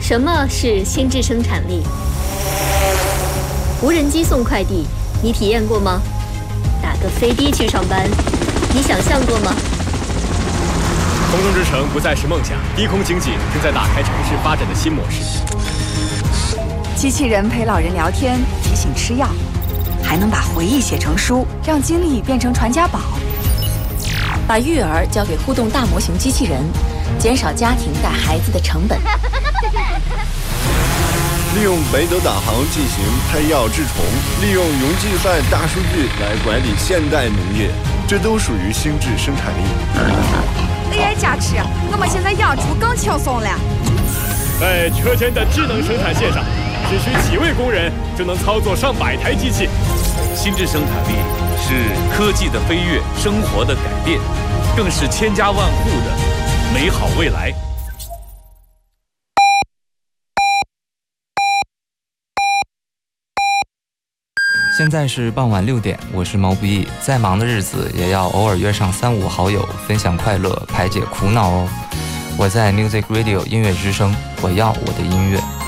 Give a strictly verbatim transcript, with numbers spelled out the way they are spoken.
什么是心智生产力？无人机送快递，你体验过吗？打个飞的去上班，你想象过吗？ 空中之城不再是梦想，低空经济正在打开城市发展的新模式。 机器人陪老人聊天，提醒吃药，还能把回忆写成书，让经历变成传家宝。 把育儿交给互动大模型机器人，减少家庭带孩子的成本。 利用北斗导航进行配药治虫，利用云计算大数据来管理现代农业，这都属于心智生产力。 A I 加持，我们现在养猪更轻松了。 在车间的智能生产线上，只需几位工人就能操作上百台机器。 心智生产力是科技的飞跃，生活的改变，更是千家万户的美好未来。 现在是傍晚六点，我是毛不易。再忙的日子也要偶尔约上三五好友，分享快乐，排解苦恼哦。我在 Music Radio 音乐之声，我要我的音乐。